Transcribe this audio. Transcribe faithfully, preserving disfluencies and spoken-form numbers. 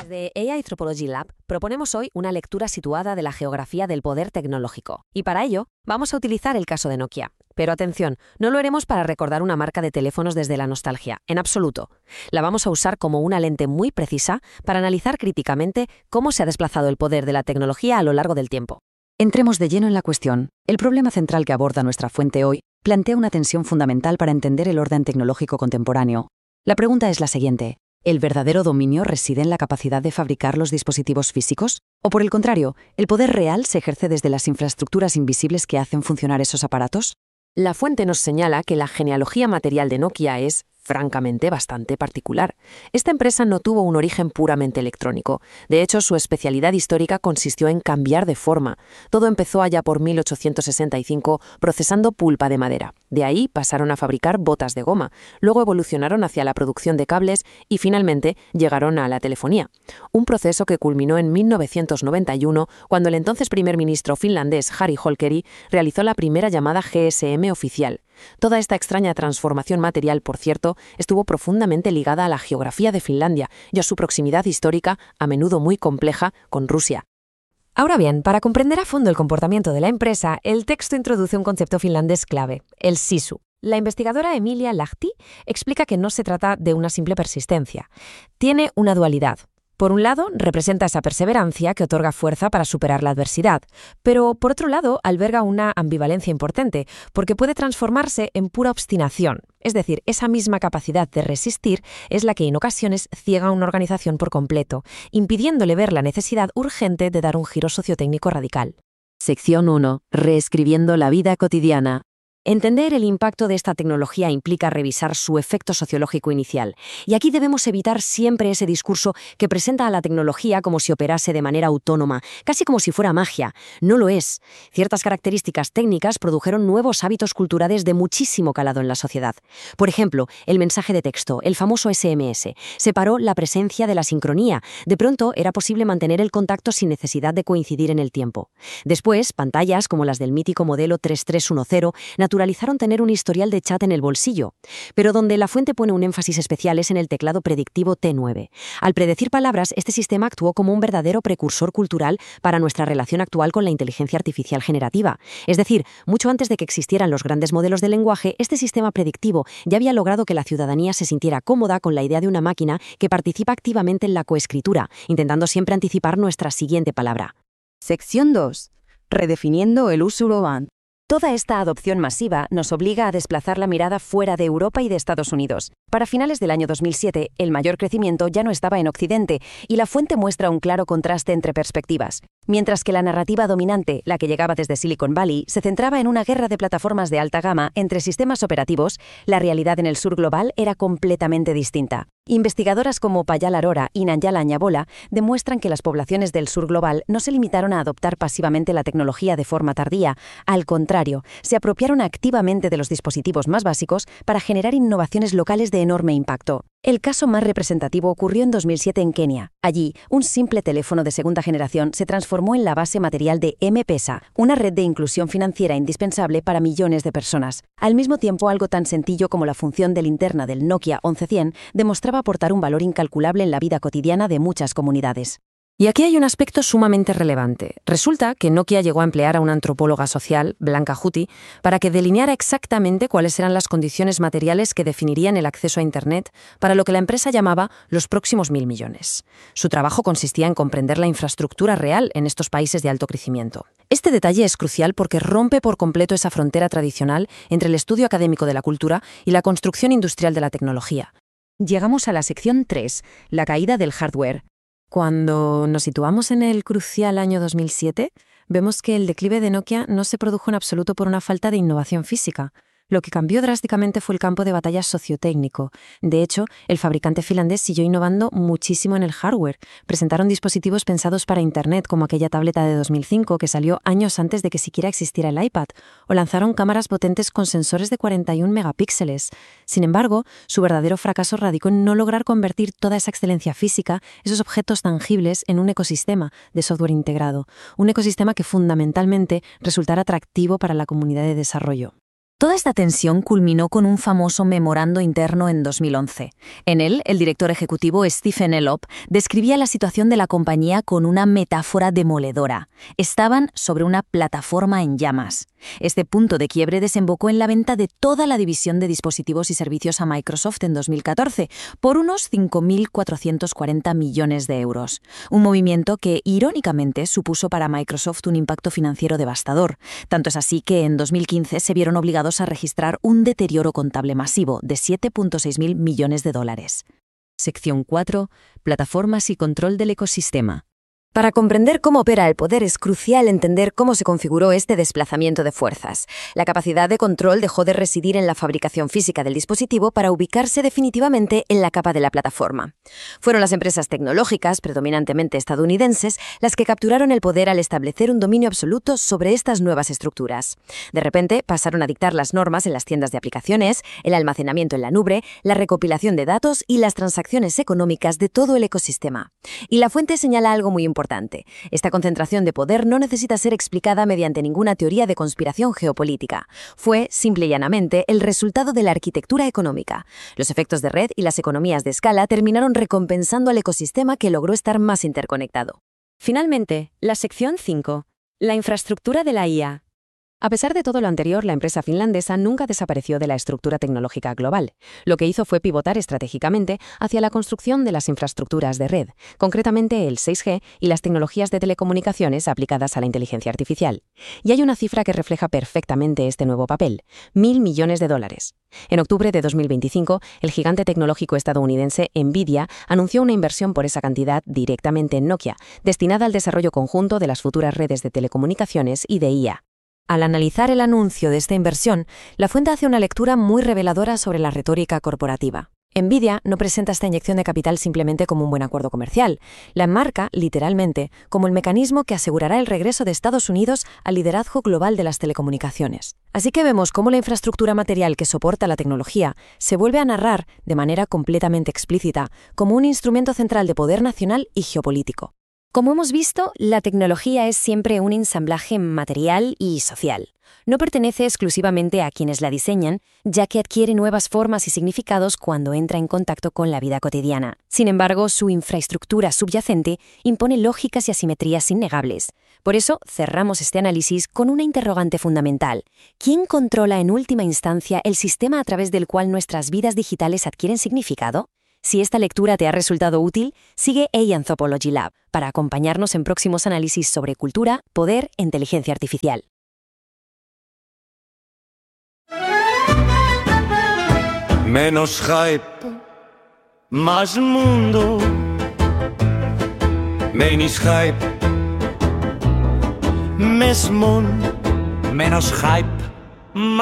Desde A I Anthropology Lab proponemos hoy una lectura situada de la geografía del poder tecnológico. Y para ello, vamos a utilizar el caso de Nokia. Pero atención, no lo haremos para recordar una marca de teléfonos desde la nostalgia, en absoluto. La vamos a usar como una lente muy precisa para analizar críticamente cómo se ha desplazado el poder de la tecnología a lo largo del tiempo. Entremos de lleno en la cuestión. El problema central que aborda nuestra fuente hoy plantea una tensión fundamental para entender el orden tecnológico contemporáneo. La pregunta es la siguiente: ¿el verdadero dominio reside en la capacidad de fabricar los dispositivos físicos? ¿O por el contrario, el poder real se ejerce desde las infraestructuras invisibles que hacen funcionar esos aparatos? La fuente nos señala que la genealogía material de Nokia es, francamente, bastante particular. Esta empresa no tuvo un origen puramente electrónico. De hecho, su especialidad histórica consistió en cambiar de forma. Todo empezó allá por mil ochocientos sesenta y cinco procesando pulpa de madera. De ahí pasaron a fabricar botas de goma. Luego evolucionaron hacia la producción de cables y finalmente llegaron a la telefonía. Un proceso que culminó en mil novecientos noventa y uno cuando el entonces primer ministro finlandés Harri Holkeri realizó la primera llamada G S M oficial. Toda esta extraña transformación material, por cierto, estuvo profundamente ligada a la geografía de Finlandia y a su proximidad histórica, a menudo muy compleja, con Rusia. Ahora bien, para comprender a fondo el comportamiento de la empresa, el texto introduce un concepto finlandés clave, el sisu. La investigadora Emilia Lahti explica que no se trata de una simple persistencia. Tiene una dualidad. Por un lado, representa esa perseverancia que otorga fuerza para superar la adversidad, pero por otro lado, alberga una ambivalencia importante, porque puede transformarse en pura obstinación. Es decir, esa misma capacidad de resistir es la que en ocasiones ciega a una organización por completo, impidiéndole ver la necesidad urgente de dar un giro sociotécnico radical. Sección uno. Reescribiendo la vida cotidiana. Entender el impacto de esta tecnología implica revisar su efecto sociológico inicial. Y aquí debemos evitar siempre ese discurso que presenta a la tecnología como si operase de manera autónoma, casi como si fuera magia. No lo es. Ciertas características técnicas produjeron nuevos hábitos culturales de muchísimo calado en la sociedad. Por ejemplo, el mensaje de texto, el famoso S M S, separó la presencia de la sincronía. De pronto era posible mantener el contacto sin necesidad de coincidir en el tiempo. Después, pantallas como las del mítico modelo tres tres uno cero naturalizaron tener un historial de chat en el bolsillo, pero donde la fuente pone un énfasis especial es en el teclado predictivo T nueve. Al predecir palabras, este sistema actuó como un verdadero precursor cultural para nuestra relación actual con la inteligencia artificial generativa. Es decir, mucho antes de que existieran los grandes modelos de lenguaje, este sistema predictivo ya había logrado que la ciudadanía se sintiera cómoda con la idea de una máquina que participa activamente en la coescritura, intentando siempre anticipar nuestra siguiente palabra. Sección dos. Redefiniendo el uso urbano. Toda esta adopción masiva nos obliga a desplazar la mirada fuera de Europa y de Estados Unidos. Para finales del año dos mil siete, el mayor crecimiento ya no estaba en Occidente y la fuente muestra un claro contraste entre perspectivas. Mientras que la narrativa dominante, la que llegaba desde Silicon Valley, se centraba en una guerra de plataformas de alta gama entre sistemas operativos, la realidad en el sur global era completamente distinta. Investigadoras como Payal Arora y Nanjala Ñabola demuestran que las poblaciones del sur global no se limitaron a adoptar pasivamente la tecnología de forma tardía. Al contrario, se apropiaron activamente de los dispositivos más básicos para generar innovaciones locales de enorme impacto. El caso más representativo ocurrió en dos mil siete en Kenia. Allí, un simple teléfono de segunda generación se transformó en la base material de M-Pesa, una red de inclusión financiera indispensable para millones de personas. Al mismo tiempo, algo tan sencillo como la función de linterna del Nokia once cien demostraba aportar un valor incalculable en la vida cotidiana de muchas comunidades. Y aquí hay un aspecto sumamente relevante. Resulta que Nokia llegó a emplear a una antropóloga social, Blanca Juti, para que delineara exactamente cuáles eran las condiciones materiales que definirían el acceso a Internet para lo que la empresa llamaba los próximos mil millones. Su trabajo consistía en comprender la infraestructura real en estos países de alto crecimiento. Este detalle es crucial porque rompe por completo esa frontera tradicional entre el estudio académico de la cultura y la construcción industrial de la tecnología. Llegamos a la sección tres, la caída del hardware. Cuando nos situamos en el crucial año dos mil siete, vemos que el declive de Nokia no se produjo en absoluto por una falta de innovación física. Lo que cambió drásticamente fue el campo de batalla sociotécnico. De hecho, el fabricante finlandés siguió innovando muchísimo en el hardware. Presentaron dispositivos pensados para Internet, como aquella tableta de dos mil cinco que salió años antes de que siquiera existiera el iPad, o lanzaron cámaras potentes con sensores de cuarenta y un megapíxeles. Sin embargo, su verdadero fracaso radicó en no lograr convertir toda esa excelencia física, esos objetos tangibles, en un ecosistema de software integrado, un ecosistema que fundamentalmente resultara atractivo para la comunidad de desarrollo. Toda esta tensión culminó con un famoso memorando interno en dos mil once. En él, el director ejecutivo Stephen Elop describía la situación de la compañía con una metáfora demoledora. Estaban sobre una plataforma en llamas. Este punto de quiebre desembocó en la venta de toda la división de dispositivos y servicios a Microsoft en dos mil catorce por unos cinco mil cuatrocientos cuarenta millones de euros. Un movimiento que, irónicamente, supuso para Microsoft un impacto financiero devastador. Tanto es así que en dos mil quince se vieron obligados a registrar un deterioro contable masivo de siete punto seis mil millones de dólares. Sección cuatro. Plataformas y control del ecosistema. Para comprender cómo opera el poder es crucial entender cómo se configuró este desplazamiento de fuerzas. La capacidad de control dejó de residir en la fabricación física del dispositivo para ubicarse definitivamente en la capa de la plataforma. Fueron las empresas tecnológicas, predominantemente estadounidenses, las que capturaron el poder al establecer un dominio absoluto sobre estas nuevas estructuras. De repente, pasaron a dictar las normas en las tiendas de aplicaciones, el almacenamiento en la nube, la recopilación de datos y las transacciones económicas de todo el ecosistema. Y la fuente señala algo muy importante. Importante. Esta concentración de poder no necesita ser explicada mediante ninguna teoría de conspiración geopolítica. Fue, simple y llanamente, el resultado de la arquitectura económica. Los efectos de red y las economías de escala terminaron recompensando al ecosistema que logró estar más interconectado. Finalmente, la sección cinco. La infraestructura de la I A. A pesar de todo lo anterior, la empresa finlandesa nunca desapareció de la estructura tecnológica global. Lo que hizo fue pivotar estratégicamente hacia la construcción de las infraestructuras de red, concretamente el seis G y las tecnologías de telecomunicaciones aplicadas a la inteligencia artificial. Y hay una cifra que refleja perfectamente este nuevo papel: mil millones de dólares. En octubre de dos mil veinticinco, el gigante tecnológico estadounidense Nvidia anunció una inversión por esa cantidad directamente en Nokia, destinada al desarrollo conjunto de las futuras redes de telecomunicaciones y de I A. Al analizar el anuncio de esta inversión, la fuente hace una lectura muy reveladora sobre la retórica corporativa. Nvidia no presenta esta inyección de capital simplemente como un buen acuerdo comercial. La enmarca, literalmente, como el mecanismo que asegurará el regreso de Estados Unidos al liderazgo global de las telecomunicaciones. Así que vemos cómo la infraestructura material que soporta la tecnología se vuelve a narrar, de manera completamente explícita, como un instrumento central de poder nacional y geopolítico. Como hemos visto, la tecnología es siempre un ensamblaje material y social. No pertenece exclusivamente a quienes la diseñan, ya que adquiere nuevas formas y significados cuando entra en contacto con la vida cotidiana. Sin embargo, su infraestructura subyacente impone lógicas y asimetrías innegables. Por eso, cerramos este análisis con una interrogante fundamental. ¿Quién controla en última instancia el sistema a través del cual nuestras vidas digitales adquieren significado? Si esta lectura te ha resultado útil, sigue A I Anthropology Lab para acompañarnos en próximos análisis sobre cultura, poder e inteligencia artificial. Menos hype, más mundo. Menos hype, més món. Menos hype,